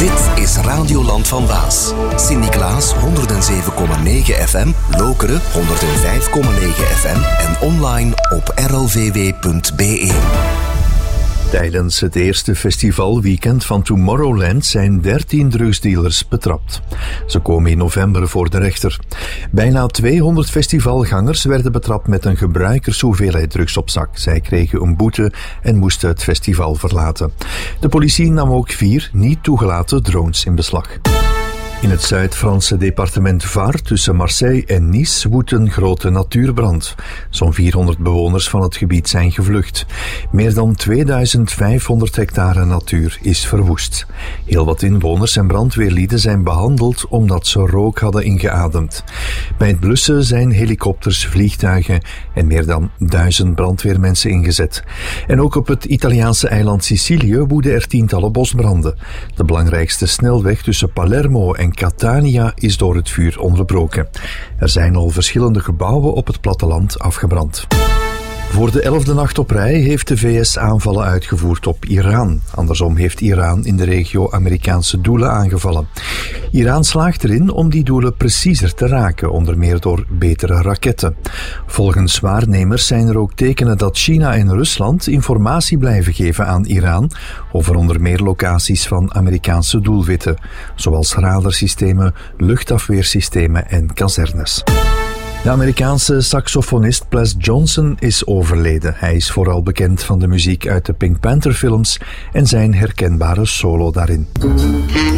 Dit is Radioland van Waas. Sint-Niklaas 107,9 FM, Lokeren 105,9 FM en online op rlvw.be. Tijdens het eerste festivalweekend van Tomorrowland zijn 13 drugsdealers betrapt. Ze komen in november voor de rechter. Bijna 200 festivalgangers werden betrapt met een gebruikershoeveelheid drugs op zak. Zij kregen een boete en moesten het festival verlaten. De politie nam ook 4 niet toegelaten drones in beslag. In het Zuid-Franse departement Var, tussen Marseille en Nice, woedt een grote natuurbrand. Zo'n 400 bewoners van het gebied zijn gevlucht. Meer dan 2500 hectare natuur is verwoest. Heel wat inwoners en brandweerlieden zijn behandeld omdat ze rook hadden ingeademd. Bij het blussen zijn helikopters, vliegtuigen en meer dan 1000 brandweermensen ingezet. En ook op het Italiaanse eiland Sicilië woeden er tientallen bosbranden. De belangrijkste snelweg tussen Palermo en Catania is door het vuur onderbroken. Er zijn al verschillende gebouwen op het platteland afgebrand. Voor de 11e nacht op rij heeft de VS aanvallen uitgevoerd op Iran. Andersom heeft Iran in de regio Amerikaanse doelen aangevallen. Iran slaagt erin om die doelen preciezer te raken, onder meer door betere raketten. Volgens waarnemers zijn er ook tekenen dat China en Rusland informatie blijven geven aan Iran over onder meer locaties van Amerikaanse doelwitten, zoals radarsystemen, luchtafweersystemen en kazernes. De Amerikaanse saxofonist Ples Johnson is overleden. Hij is vooral bekend van de muziek uit de Pink Panther films en zijn herkenbare solo daarin.